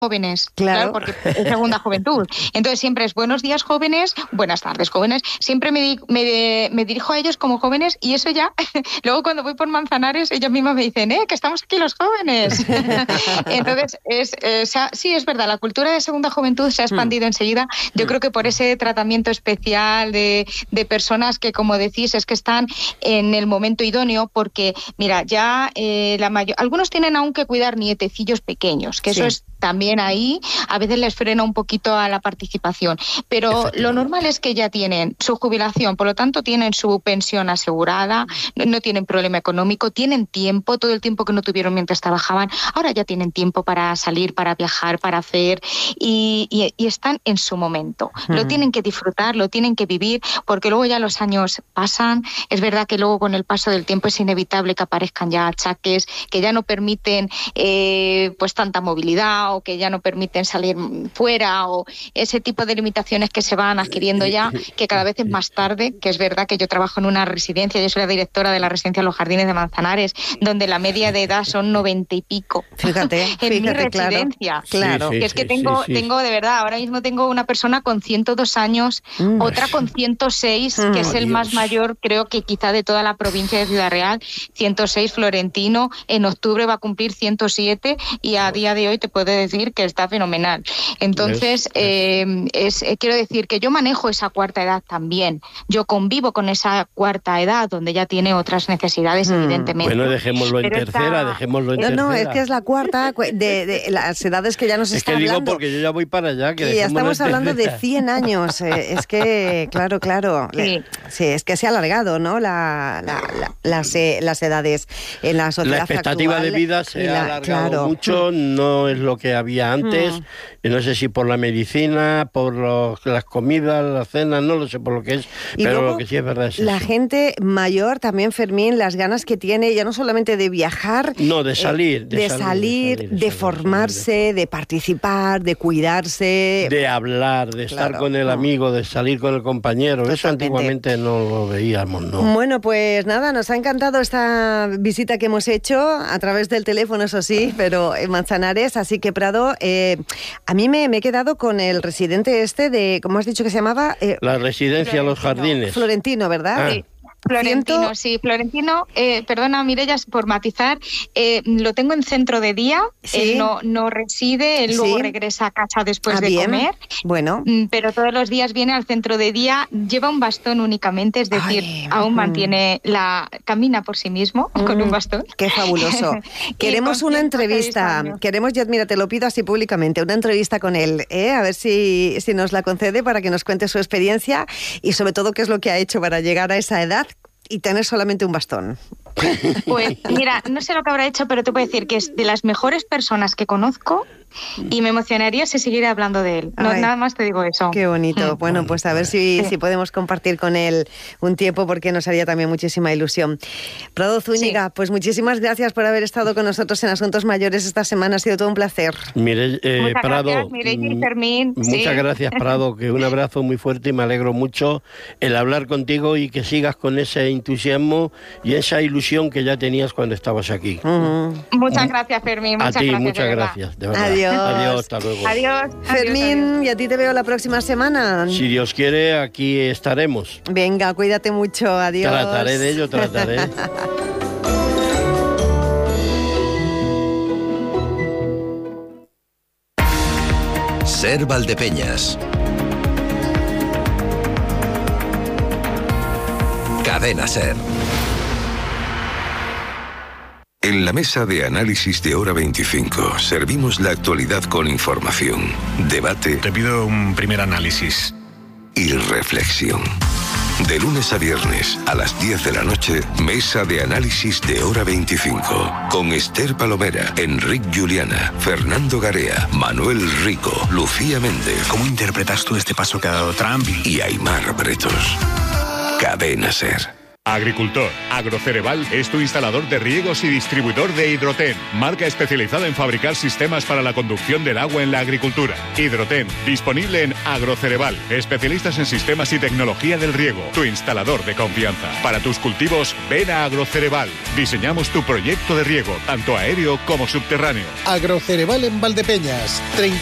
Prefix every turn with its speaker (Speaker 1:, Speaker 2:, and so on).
Speaker 1: jóvenes,
Speaker 2: Claro,
Speaker 1: porque es segunda juventud. Entonces siempre es buenos días jóvenes, buenas tardes jóvenes. Siempre me dirijo a ellos como jóvenes y eso ya, luego cuando voy por Manzanares, ellos mismos me dicen, que estamos aquí los jóvenes. Entonces, sí, es verdad, la cultura de segunda juventud se ha expandido enseguida. Yo creo que por ese tratamiento especial de personas que, como decís, es que están en el momento idóneo, porque, mira, ya algunos tienen aún que cuidar nietecillos pequeños, que eso es también ahí, a veces les frena un poquito a la participación, pero lo normal es que ya tienen su jubilación, por lo tanto tienen su pensión asegurada, no tienen problema económico, tienen tiempo, todo el tiempo que no tuvieron mientras trabajaban, ahora ya tienen tiempo para salir, para viajar, para hacer, y están en su momento. Lo tienen que disfrutar, lo tienen que vivir, porque luego ya los años pasan. Es verdad que luego con el paso del tiempo es inevitable que aparezcan ya achaques que ya no permiten pues tanta movilidad, o que ya no permiten salir fuera, o ese tipo de limitaciones que se van adquiriendo ya, que cada vez es más tarde, que es verdad que yo trabajo en una residencia, yo soy la directora de la residencia Los Jardines de Manzanares, donde la media de edad son 90 y pico.
Speaker 2: Fíjate,
Speaker 1: en mi residencia.
Speaker 2: Claro.
Speaker 1: Que es que tengo de verdad, ahora mismo tengo una persona con 102 años, otra con 106, que es el más mayor, creo que quizá de toda la provincia de Ciudad Real, 106, Florentino, en octubre va a cumplir 107 y a día de hoy te puedo decir que está fenomenal. Entonces, quiero decir que yo manejo esa cuarta edad también. Yo convivo con esa cuarta edad donde ya tiene otras necesidades, evidentemente.
Speaker 3: Bueno, dejémoslo en tercera.
Speaker 2: No, es que es la cuarta de las edades que ya nos está hablando.
Speaker 3: Es que digo porque yo ya voy para allá.
Speaker 2: Y ya estamos hablando de 100 años. Es que, claro. Sí, es que se ha alargado, ¿no? Las edades en la sociedad.
Speaker 3: La expectativa
Speaker 2: actual,
Speaker 3: de vida se ha alargado mucho, no es lo que había antes. No sé si por la medicina, por las comidas, las cenas, no lo sé por lo que es,
Speaker 2: y
Speaker 3: pero
Speaker 2: luego,
Speaker 3: lo que sí es verdad es
Speaker 2: la
Speaker 3: eso.
Speaker 2: Gente mayor también, Fermín, las ganas que tiene, ya no solamente de viajar,
Speaker 3: no, de salir,
Speaker 2: de formarse, de participar, de cuidarse,
Speaker 3: de hablar, de estar con el amigo, de salir con el compañero. Totalmente. Eso antiguamente no lo veíamos, ¿no?
Speaker 2: Bueno, pues nada, nos ha encantado esta visita que hemos hecho a través del teléfono, eso sí, pero en Manzanares. Así que, Prado, a mí me he quedado con el residente de, ¿cómo has dicho que se llamaba?
Speaker 3: La residencia Los Jardines.
Speaker 2: Florentino, ¿verdad?
Speaker 1: Sí. Florentino, sí, Florentino, perdona Mireia por matizar, lo tengo en centro de día, él no reside, él luego regresa a casa después de comer,
Speaker 2: bueno,
Speaker 1: pero todos los días viene al centro de día, lleva un bastón únicamente, es decir, aún mantiene camina por sí mismo con un bastón.
Speaker 2: Qué fabuloso. Queremos una entrevista, mira, te lo pido así públicamente, una entrevista con él, a ver si nos la concede para que nos cuente su experiencia y sobre todo qué es lo que ha hecho para llegar a esa edad y tener solamente un bastón.
Speaker 1: Pues mira, no sé lo que habrá hecho, pero te puedo decir que es de las mejores personas que conozco y me emocionaría si siguiera hablando de él. No, nada más te digo eso.
Speaker 2: Qué bonito. Bueno, pues a ver si podemos compartir con él un tiempo, porque nos haría también muchísima ilusión. Prado Zúñiga, pues muchísimas gracias por haber estado con nosotros en Asuntos Mayores esta semana. Ha sido todo un placer.
Speaker 1: Muchas
Speaker 3: Prado,
Speaker 1: gracias, Mireia y Fermín.
Speaker 3: Muchas gracias, Prado, que un abrazo muy fuerte y me alegro mucho el hablar contigo y que sigas con ese entusiasmo y esa ilusión que ya tenías cuando estabas aquí.
Speaker 1: Muchas gracias, Fermín.
Speaker 3: Muchas gracias, de verdad. Adiós, hasta luego.
Speaker 1: Adiós.
Speaker 2: Fermín,
Speaker 1: adiós.
Speaker 2: y a ti te veo la próxima semana.
Speaker 3: Si Dios quiere, aquí estaremos.
Speaker 2: Venga, cuídate mucho, adiós.
Speaker 3: Trataré de ello, trataré.
Speaker 4: Ser Valdepeñas. Cadena Ser. En la mesa de análisis de Hora 25 servimos la actualidad con información, debate.
Speaker 5: Te pido un primer análisis.
Speaker 4: Y reflexión. De lunes a viernes a las 10 de la noche, mesa de análisis de Hora 25. Con Esther Palomera, Enric Juliana, Fernando Garea, Manuel Rico, Lucía Méndez.
Speaker 5: ¿Cómo interpretas tú este paso que ha dado Trump?
Speaker 4: Y Aimar Bretos. Cadena Ser.
Speaker 5: Agricultor, Agrocereval es tu instalador de riegos y distribuidor de Hidroten, marca especializada en fabricar sistemas para la conducción del agua en la agricultura. Hidroten, disponible en Agrocereval, especialistas en sistemas y tecnología del riego, tu instalador de confianza. Para tus cultivos, ven a Agrocereval. Diseñamos tu proyecto de riego, tanto aéreo como subterráneo.
Speaker 6: Agrocereval en Valdepeñas,